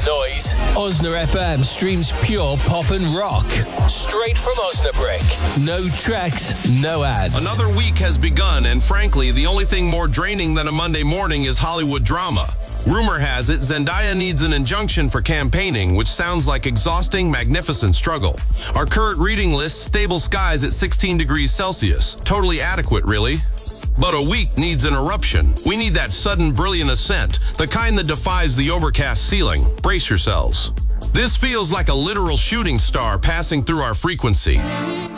noise. Osna FM streams pure pop and rock. Straight from Osnabrück. No tracks, no ads. Another week has begun, and frankly, the only thing more draining than a Monday morning is Hollywood drama. Rumor has it Zendaya needs an injunction for campaigning, which sounds like exhausting, magnificent struggle. Our current reading lists stable skies at 16 degrees Celsius. Totally adequate, really. But a week needs an eruption. We need that sudden, brilliant ascent, the kind that defies the overcast ceiling. Brace yourselves. This feels like a literal shooting star passing through our frequency.